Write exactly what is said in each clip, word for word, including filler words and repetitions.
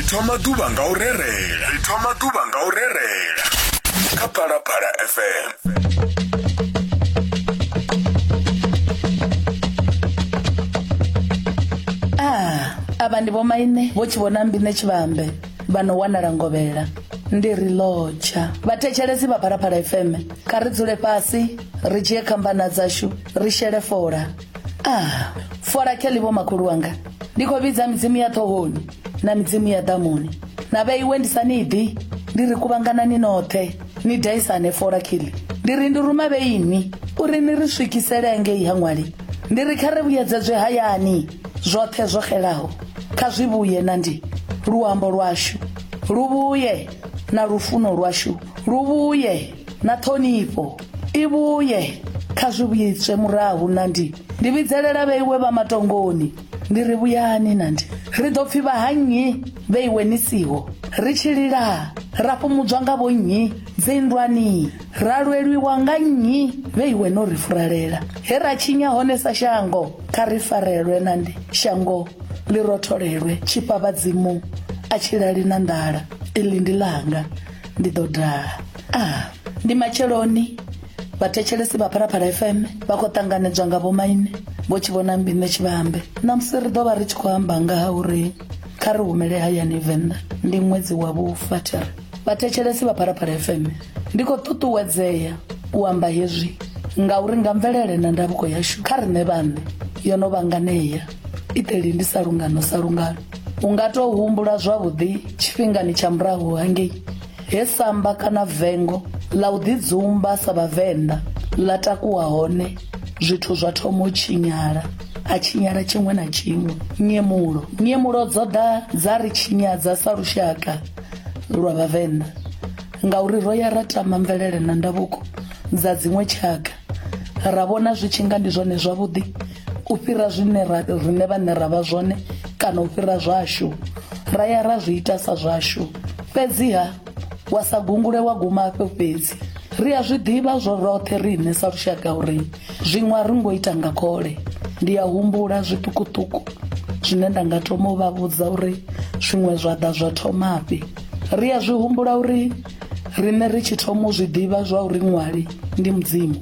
ri thoma ḓuvha nga u rerela ri thoma ḓuvha nga u rerela kha Phalaphala F M. Ah, abandi bomaine vho tshivona mbine tshivambe vhano wanala Ngovhela ndi ri lotsha vhathetshelesi vha Phalaphala F M kha ri dzule fhasi ri dzhie khambana dzashu ri shele fola. Ah, fola kheli vho makhulu wanga ndi khou vhidza midzimu ya ṱhohoni na midzimu ya ḓamuni na vheiwe ndisanidi ndi ri kuvhanganani noṱhe ni daisane fola khili ndi ri ndi ruma vheini uri ni ri swikisele ngei haṅwali ndi ri kha ri vhuyedzedzwe hayani zwoṱhe zwo xelaho kha zwi vhuye na ndi luambo lwashu lu vhuye na lufuno lwashu lu vhuye na ṱhonifho i vhuye kha zwi vhuyedzwe murahu na ndi ndi vhidzelela vheiwe vha matongoni ndi ri vhuyani na ndi ri ḓo pfhi vha hanyi vheiwe ni siho ri tshilila ra fhumudzwa nga vho nnyi dzindwani ra lweliwa nga nnyi vheiwe no ri furalela he ra tshinya hone sa shango kha ri farelwe na ndi shango ḽi rotholelwe tshipavhadzimu a tshilali na nḓala iḽi ndi langa ndi ḓo daha. Ah, ndi matsheloni vhathetshelesi vha Phalaphala F M vha khou ṱanganedzwa nga vhomaine vho tshivhona mbine tshivambe na musi ri ḓo vha ri tshi khou amba nga ha uri kha ri humele hayani Venḓa ndi ṅwedzi wa vhufathere. Vhathetshelesi vha Phalaphala F M ndi khou ṱuṱuwedzea u amba hezwi ngauri nga mvelele na ndavhuko yashu kha riṋe vhaṋe yo no vhanganea iṱeli ndi salungano salungano. U nga tou humbula zwavhuḓi tshifhingani tsha murahu hangei he samba kana vengo ḽa u ḓidzumba sa vhavenḓa ḽa takuwa hone zwithu zwa thoma u tshinyala a tshinyala tshiṅwe na tshiṅwe. Nyemulo nyemulo dzo ḓa dza ri tshinyadza sa lushaka lwa vhavenḓa ngauri ro ya ra tama mvelele na ndavhuko dza dziṅwe tshaka ra vhona zwi tshi nga ndi zwone zwavhuḓi u fhira zwine riṋe vhaṋe ra vha zwone kana u fhira zwashu ra ya ra zwi ita sa zwashu. Fhedziha wa sa gungule wa guma afho fhedzi ri a zwi ḓivha zwo roṱhe riṋe sa lushaka uri zwiṅwe a ri ngo ita nga khole. Ndi a humbula zwiṱukuṱuku zwine nda nga thoma u vha vhudza uri zwiṅwe zwa ḓa zwa thomafhi. Ri a zwi humbula uri riṋe ri tshi thoma u zwi ḓivha zwa uri ṅwali ndi mudzimu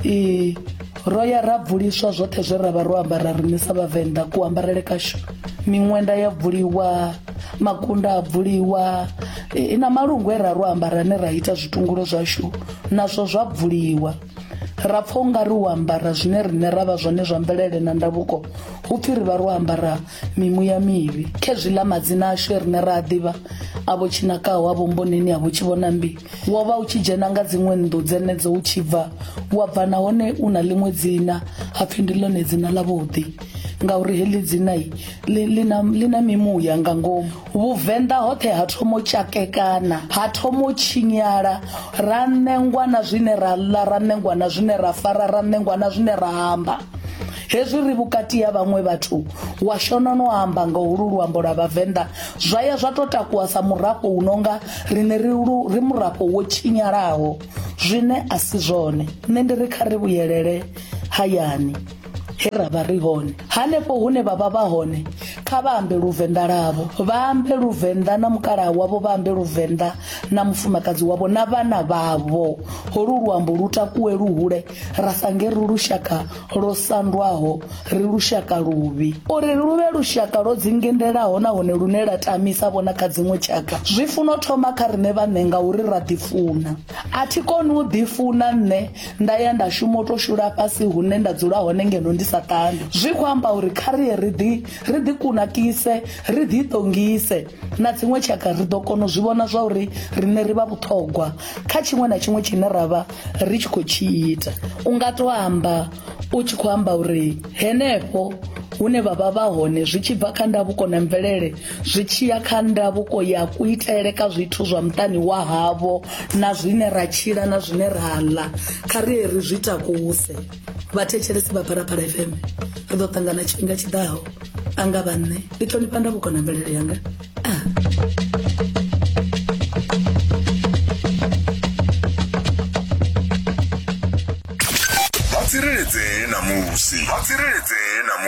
i ro ya ra bvuliswa zwoṱhe zwe ra vha ro ambara riṋe sa vhavenḓa kuambarele kashu. Miṅwenda ya bvuliwa, makunda a bvuliwa na malungu e ra ro ambara ne ra ita zwitungulo zwashu nazwo zwa bvuliwa. Ra pfa u nga ri u ambara zwine riṋe ra vha zwone zwa mvelele na ndavhuko hu pfhi ri vha ro ambara mimuya mivhi khezwiḽa madzina ashu riṋe ra a ḓivha avho tshinakaho avho mboneni avho tshivhona mbi wo vha u tshi dzhena nga dziṅwe nnḓu dzenedzo u tshi bva wa bva nahone u na ḽiṅwe dzina hapfhi ndi ḽone dzina ḽa vhuḓi ngauri heḽi dzina ḽi na mimuya nga ngomu. Vhuvenḓa hoṱhe ha thoma u tshakekana ha thoma u tshinyala ra ṋengwa na zwine ra ḽa ra ṋengwa na zwine ra fara ra ṋengwa na zwine ra amba. Hezwi ri vhukati ha vhaṅwe vhathu wa shona no amba nga holu luambo lwa vhavenḓa zwa ya zwa to takuwa sa murafho u nonga riṋe ri murafho wo tshinyalaho zwine a si zwone. Nṋe ndi ri kha ri vhuyelele hayani he ra vha ri hone hanefho hune vha vha vha hone kha vha ambe luvenḓa ḽavho vha ambe luvenḓa na mukalaha wavho vha ambe luvenḓa na mufumakadzi wavho na vhana vhavho holu luambo lu takuwe luhule ra sange ri lushaka lwo sandwaho ri lushaka luvhi uri lu vhe lushaka lwo dzingendelaho nahone lune la tamisa vhona kha dziṅwe tshaka. Zwi funa thoma kha riṋe vhaṋe ngauri ra ḓifuna a thi koni u ḓifuna nṋe nda ya nda shuma u to shula fhasi hune nda dzula hone ngeno ndi sa ṱandi. Zwi khou amba uri kha ri ri ḓi ri ḓi kunakise ri ḓi ṱongise na dziṅwe tshaka ri ḓo kona u zwi vhona zwa uri riṋe ri vha vhuṱhogwa kha tshiṅwe na tshiṅwe tshine ra vha ri tshi khou tshi ita. U nga to amba u tshi khou amba uri henefho hune vha vha vha hone zwi tshi bva kha ndavhuko na mvelele zwi tshi ya kha ndavhuko ya kuitele ka zwithu zwa muṱani wa havho na zwine ra tshila na zwine ra ḽa kha ri ri zwi takuse. Vhathetshelesi vha Phalaphala F M ri ḓo ṱangana tshifhinga tshiḓaho anga vhanne ndi ṱhonifha ndavhuko na mvelele yanga. Vhatsireledze na musi vhatsireledze na